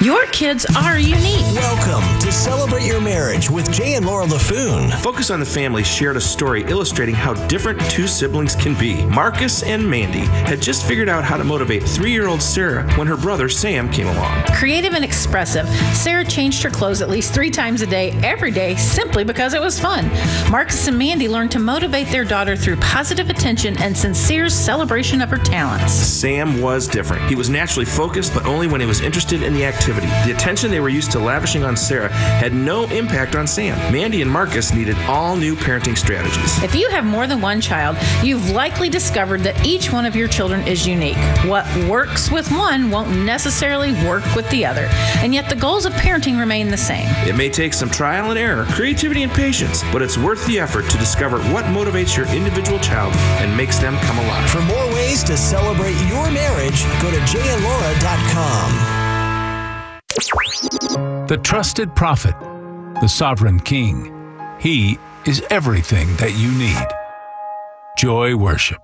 Your kids are unique. Welcome to Celebrate Your Marriage with Jay and Laura LaFoon. Focus on the Family shared a story illustrating how different two siblings can be. Marcus and Mandy had just figured out how to motivate 3-year-old Sarah when her brother Sam came along. Creative and expressive, Sarah changed her clothes at least 3 times a day, every day, simply because it was fun. Marcus and Mandy learned to motivate their daughter through positive attention and sincere celebration of her talents. Sam was different. He was naturally focused, but only when he was interested in the activity. The attention they were used to lavishing on Sarah had no impact on Sam. Mandy and Marcus needed all new parenting strategies. If you have more than one child, you've likely discovered that each one of your children is unique. What works with one won't necessarily work with the other, and yet the goals of parenting remain the same. It may take some trial and error, creativity and patience, but it's worth the effort to discover what motivates your individual child and makes them come alive. For more ways to celebrate your marriage, go to jayandlaura.com. The trusted prophet, the sovereign king. He is everything that you need. Joy Worship.